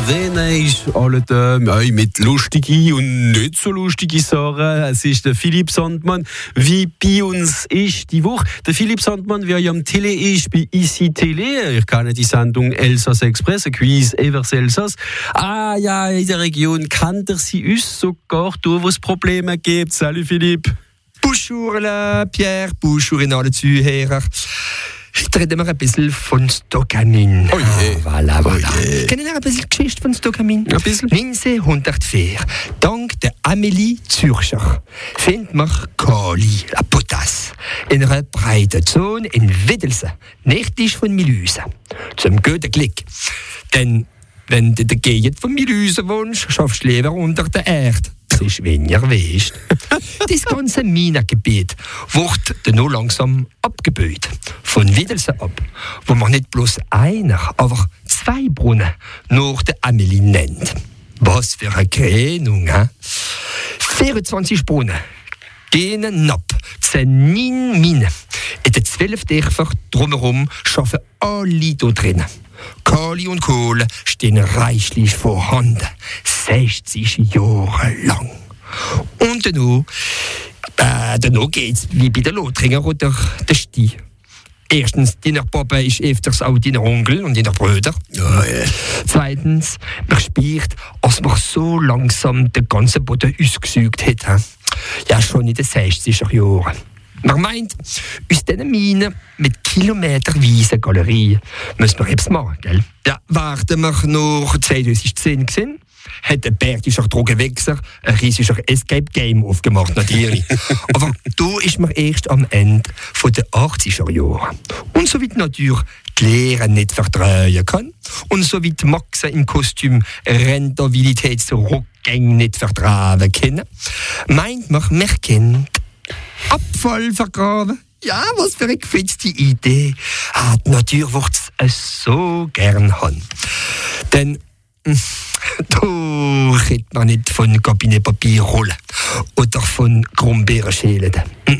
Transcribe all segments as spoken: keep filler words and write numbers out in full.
denen ist alle da, ja, mit lustigen und nicht so lustigen Sachen. Es ist der Philipp Sandmann, wie bei uns ist die Woche. Der Philipp Sandmann, wie er ja am Tele ist, bei Ici Tele. Ich kenne die Sendung Elsass Express, ein Quiz Evers Elsass. Ah ja, in der Region kennt er sie uns sogar, da wo es Probleme gibt. Salut Philipp. Bonjour Pierre, bonjour in alle Zuhörer. Heute reden wir ein bisschen von Stockamin. Oh je. Ah, voilà, voilà. Oh je. Kennen wir ein bisschen Geschichte von Stockamin? Ein bisschen. neunzehnhundertvier, dank der Amélie Zürcher, findet man Kali, la Potasse, in einer breiten Zone in Widdelsen, nördlich von Milüse. Zum guten Glück. Denn wenn du in der Gegend von Milüse wohnst, schaffst du lieber unter der Erde. Das ist weniger weißt. Das ganze Minengebiet wird dann nur langsam abgebaut. Von Widdelsen ab, wo man nicht bloß einer, aber zwei Brunnen nach der Amélie nennt. Was für eine Krönung, hä? vierundzwanzig Brunnen gehen ab zu neun Minen. In den zwölf Dörfern drumherum arbeiten alle da drinnen. Kali und Kohle stehen reichlich vorhanden. sechzig Jahre lang. Und danach, äh, danach geht's wie bei den Lothringer oder der Sti. Erstens, deiner Papa ist öfters auch deiner Onkel und deiner Brüder. Oh, yeah. Zweitens, man spürt, als man so langsam den ganzen Boden ausgesaugt hat. He? Ja, schon in den sechziger Jahren. Man meint, aus diesen Minen mit kilometerweisen Galerien müssen wir etwas machen, gell? Ja, warten wir noch zweitausendzehn gesehen, hat ein bergischer Drogenwechsler ein riesiger Escape-Game aufgemacht, natürlich. Aber da ist man erst am Ende der achtziger Jahre. Und so wie die Natur die Lehren nicht vertrauen kann und so wie die Maxen im Kostüm Rentabilitätsrückgänge nicht vertrauen können, meint man, man kennt Abfall vergraben. Ja, was für eine gefitzte Idee. Ah, die Natur wird es so gern haben. Denn da redet man nicht von Kabinetpapierrollen oder von Grumbeerenschälen.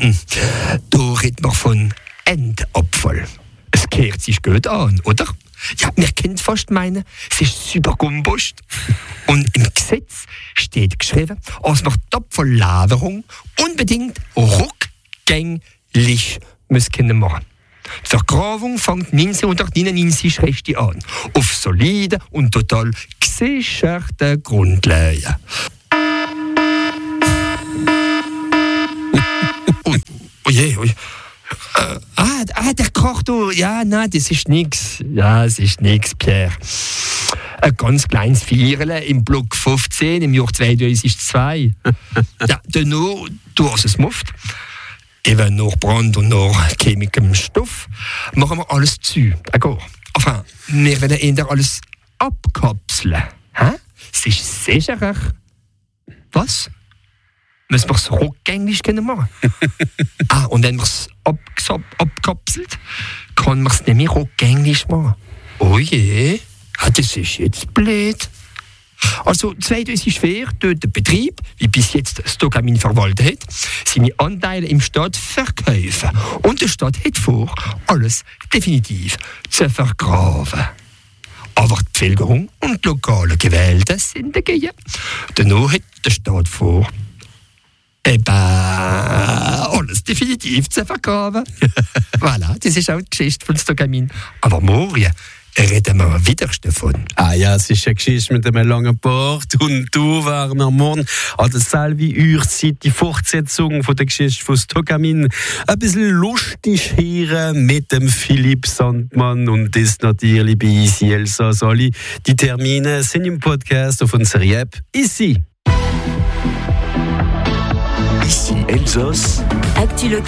Da redet man von Endabfall. Es kehrt sich gut an, oder? Ja, wir können fast meinen, es ist super Kompost. Und im Gesetz steht geschrieben, dass man die Abfalllagerung unbedingt rückgängig müssen machen. Die Vergrabung fängt neunzehnhundertneunundneunzig richtig an. Auf solide und total gesicherten Grundlagen. oh, oh je, oh je. Äh, ah, ah, der Koch, du. Ja, nein, das ist nix. Ja, es ist nix, Pierre. Ein ganz kleines Vierle im Block fünfzehn im Jahr zweitausendzwei. Ja, danach, du hast es Muft. Eben nach Brand und nach chemischem Stoff machen wir alles zu. Enfin, wir werden eher alles abkapseln. Hä? Es ist sicherer. Was? Müssen wir es rückgängig machen? Ah, und wenn man es abkapselt, kann man es nicht mehr rückgängig machen. Oh je, ah, das ist jetzt blöd. Also zweitausendvier tut der Betrieb, wie bis jetzt Stockamin verwaltet hat, seine Anteile im Staat verkaufen. Und der Staat hat vor, alles definitiv zu vergraben. Aber die Bevölkerung und die lokalen Gewählte sind dagegen. Danach hat der Staat vor, eben alles definitiv zu vergraben. Voilà, das ist auch die Geschichte von Stockamin. Aber morgen reden wir wieder davon. Ah ja, es ist eine Geschichte mit einem langen Bart. Und du waren wir morgen an der selben Uhrzeit die Fortsetzung von der Geschichte von Stockamin. Ein bisschen lustig hier mit dem Philipp Sandmann und das natürlich bei Ici Elsass. Alle die Termine sind im Podcast auf unserer App Ici. Ici Elsass. Actu local.